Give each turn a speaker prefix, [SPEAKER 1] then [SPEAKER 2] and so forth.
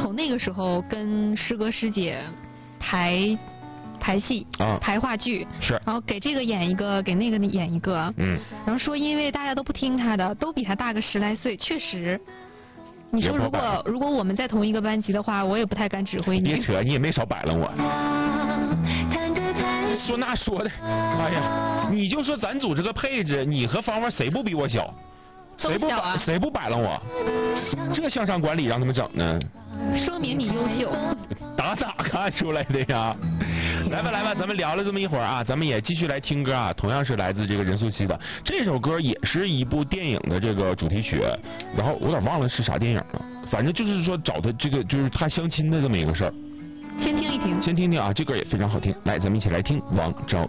[SPEAKER 1] 手那个时候跟师哥师姐排戏排话剧，
[SPEAKER 2] 是，
[SPEAKER 1] 然后给这个演一个，给那个演一个，然后说因为大家都不听他的，都比他大个10来岁，确实。你说如果我们在同一个班级的话，我也不太敢指挥你。
[SPEAKER 2] 别扯，你也没少摆弄我。说那说的，哎呀，你就说咱组这个配置，你和芳芳谁不比我小？谁不摆弄我？这向上管理让他们整呢？
[SPEAKER 1] 说明你优秀。
[SPEAKER 2] 咋看出来的呀？来吧，咱们聊了这么一会儿啊，咱们也继续来听歌啊，同样是来自这个任素汐的这首歌，也是一部电影的这个主题曲，然后我有点忘了是啥电影了，反正就是说找他这个就是他相亲的这么一个事儿。
[SPEAKER 1] 先听一听，
[SPEAKER 2] 先听听啊，这歌也非常好听，来，咱们一起来听王昭